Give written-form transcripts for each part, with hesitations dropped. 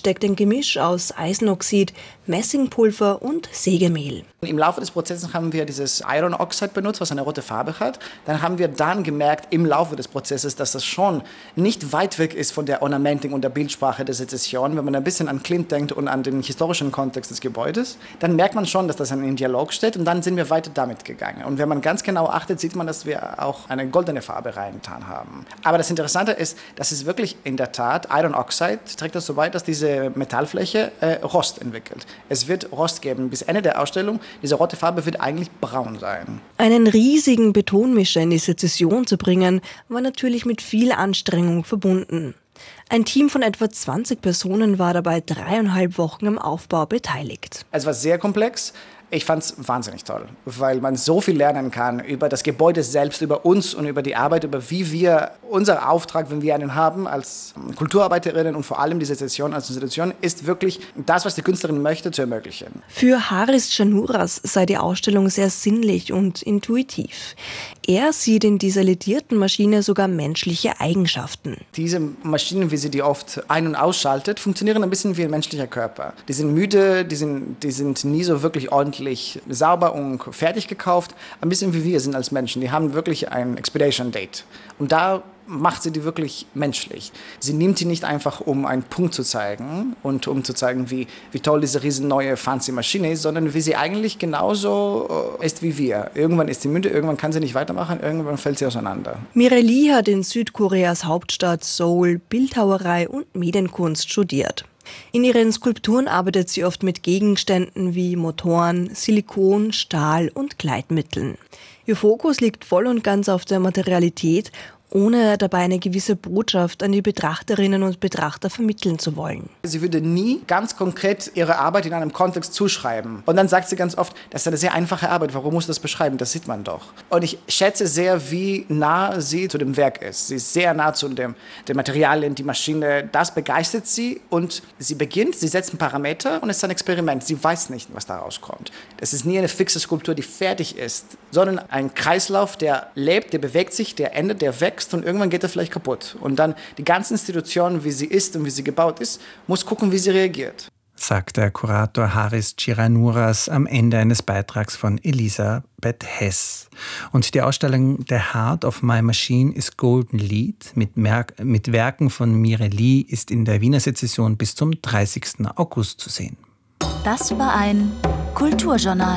steckt ein Gemisch aus Eisenoxid, Messingpulver und Sägemehl. Im Laufe des Prozesses haben wir dieses Iron Oxide benutzt, was eine rote Farbe hat. Dann haben wir gemerkt im Laufe des Prozesses, dass das schon nicht weit weg ist von der Ornamentik und der Bildsprache der Sezession. Wenn man ein bisschen an Klimt denkt und an den historischen Kontext des Gebäudes, dann merkt man schon, dass das in Dialog steht, und dann sind wir weiter damit gegangen. Und wenn man ganz genau achtet, sieht man, dass wir auch eine goldene Farbe reingetan haben. Aber das Interessante ist, dass es wirklich in der Tat, Iron Oxide trägt das so weit, dass diese Metallfläche Rost entwickelt. Es wird Rost geben. Bis Ende der Ausstellung, diese rote Farbe wird eigentlich braun sein. Einen riesigen Betonmischer in die Sezession zu bringen, war natürlich mit viel Anstrengung verbunden. Ein Team von etwa 20 Personen war dabei 3,5 Wochen am Aufbau beteiligt. Es war sehr komplex. Ich fand es wahnsinnig toll, weil man so viel lernen kann über das Gebäude selbst, über uns und über die Arbeit, über wie wir, unser Auftrag, wenn wir einen haben als Kulturarbeiterinnen und vor allem die Sezession als Institution, ist wirklich das, was die Künstlerin möchte, zu ermöglichen. Für Haris Tsanouras sei die Ausstellung sehr sinnlich und intuitiv. Er sieht in dieser ledierten Maschine sogar menschliche Eigenschaften. Diese Maschinen, wie sie die oft ein- und ausschaltet, funktionieren ein bisschen wie ein menschlicher Körper. Die sind müde, die sind nie so wirklich ordentlich sauber und fertig gekauft. Ein bisschen wie wir sind als Menschen. Die haben wirklich ein Expiration Date. Und da macht sie die wirklich menschlich. Sie nimmt sie nicht einfach, um einen Punkt zu zeigen und um zu zeigen, wie toll diese riesen neue fancy Maschine ist, sondern wie sie eigentlich genauso ist wie wir. Irgendwann ist sie müde, irgendwann kann sie nicht weitermachen, irgendwann fällt sie auseinander. Mireille Lee hat in Südkoreas Hauptstadt Seoul Bildhauerei und Medienkunst studiert. In ihren Skulpturen arbeitet sie oft mit Gegenständen wie Motoren, Silikon, Stahl und Gleitmitteln. Ihr Fokus liegt voll und ganz auf der Materialität, ohne dabei eine gewisse Botschaft an die Betrachterinnen und Betrachter vermitteln zu wollen. Sie würde nie ganz konkret ihre Arbeit in einem Kontext zuschreiben. Und dann sagt sie ganz oft, das ist eine sehr einfache Arbeit, warum muss das beschreiben? Das sieht man doch. Und ich schätze sehr, wie nah sie zu dem Werk ist. Sie ist sehr nah zu den Materialien, die Maschine. Das begeistert sie, und sie setzt einen Parameter und es ist ein Experiment. Sie weiß nicht, was da rauskommt. Das ist nie eine fixe Skulptur, die fertig ist, sondern ein Kreislauf, der lebt, der bewegt sich, der endet, der wächst. Und irgendwann geht er vielleicht kaputt. Und dann die ganze Institution, wie sie ist und wie sie gebaut ist, muss gucken, wie sie reagiert. Sagt der Kurator Haris Tsanouras am Ende eines Beitrags von Elisabeth Hess. Und die Ausstellung The Heart of My Machine is Golden Lead mit Werken von Mireille Lee ist in der Wiener Sezession bis zum 30. August zu sehen. Das war ein Kulturjournal.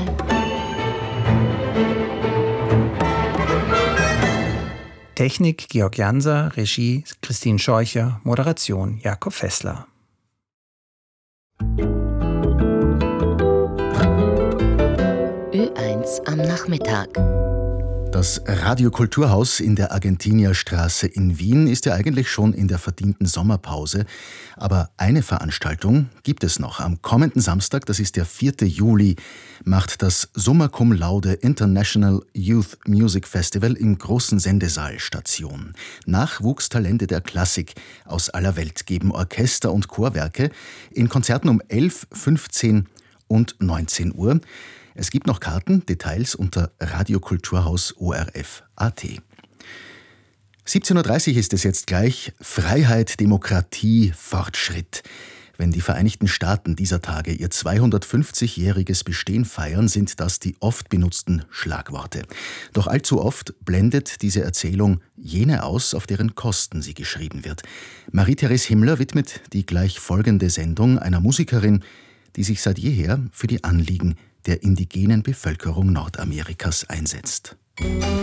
Technik Georg Janser, Regie Christine Scheucher, Moderation Jakob Fessler. Ö1 am Nachmittag. Das Radio Kulturhaus in der Argentinierstraße in Wien ist ja eigentlich schon in der verdienten Sommerpause. Aber eine Veranstaltung gibt es noch. Am kommenden Samstag, das ist der 4. Juli, macht das Summa Cum Laude International Youth Music Festival im großen Sendesaal Station. Nachwuchstalente der Klassik aus aller Welt geben Orchester und Chorwerke in Konzerten um 11, 15 und 19 Uhr. Es gibt noch Karten, Details unter Radiokulturhaus ORF.at. 17.30 Uhr ist es jetzt gleich. Freiheit, Demokratie, Fortschritt. Wenn die Vereinigten Staaten dieser Tage ihr 250-jähriges Bestehen feiern, sind das die oft benutzten Schlagworte. Doch allzu oft blendet diese Erzählung jene aus, auf deren Kosten sie geschrieben wird. Marie-Therese Himmler widmet die gleich folgende Sendung einer Musikerin, die sich seit jeher für die Anliegen der indigenen Bevölkerung Nordamerikas einsetzt.